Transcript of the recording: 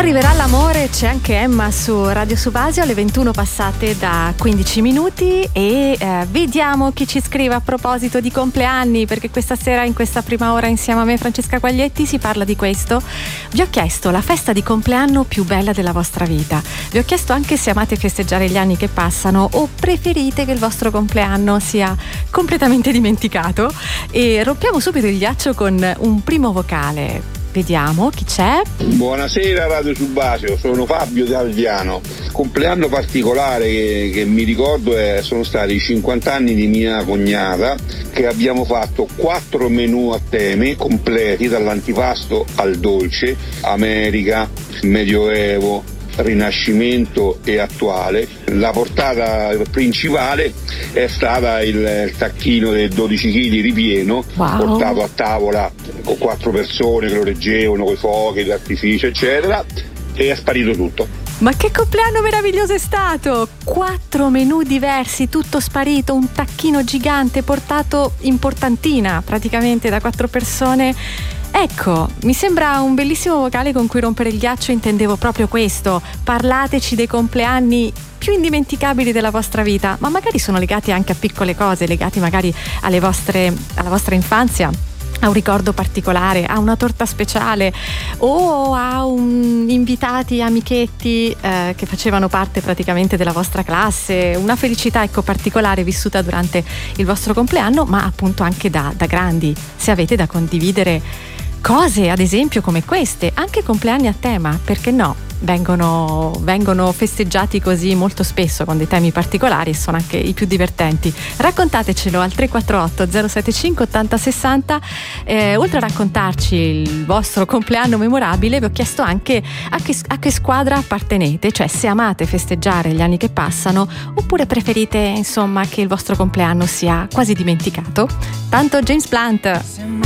arriverà l'amore, c'è anche Emma su Radio Subasio alle 21 passate da 15 minuti e vediamo chi ci scrive a proposito di compleanni, perché questa sera in questa prima ora insieme a me Francesca Quaglietti si parla di questo. Vi ho chiesto la festa di compleanno più bella della vostra vita, vi ho chiesto anche se amate festeggiare gli anni che passano o preferite che il vostro compleanno sia completamente dimenticato, e rompiamo subito il ghiaccio con un primo vocale. Vediamo chi c'è. Buonasera Radio Subasio, sono Fabio da Alviano. Compleanno particolare che mi ricordo sono stati i 50 anni di mia cognata, che abbiamo fatto 4 menù a teme completi, dall'antipasto al dolce, America, Medioevo, Rinascimento e attuale. La portata principale è stata il tacchino del 12 kg ripieno, portato a tavola con 4 persone che lo reggevano, con i fuochi, l'artificio eccetera, e è sparito tutto. Ma che compleanno meraviglioso è stato! 4 menù diversi, tutto sparito, un tacchino gigante portato in portantina praticamente da 4 persone. Ecco, mi sembra un bellissimo vocale con cui rompere il ghiaccio. Intendevo proprio questo: parlateci dei compleanni più indimenticabili della vostra vita, ma magari sono legati anche a piccole cose, legati magari alla vostra infanzia, a un ricordo particolare, a una torta speciale o a invitati, amichetti che facevano parte praticamente della vostra classe, una felicità particolare vissuta durante il vostro compleanno, ma appunto anche da grandi, se avete da condividere cose, ad esempio come queste, anche compleanni a tema, perché no? Vengono festeggiati così molto spesso con dei temi particolari e sono anche i più divertenti. Raccontatecelo al 348 075 8060. Oltre a raccontarci il vostro compleanno memorabile, vi ho chiesto anche a che squadra appartenete, cioè se amate festeggiare gli anni che passano oppure preferite insomma che il vostro compleanno sia quasi dimenticato. Tanto James Blunt.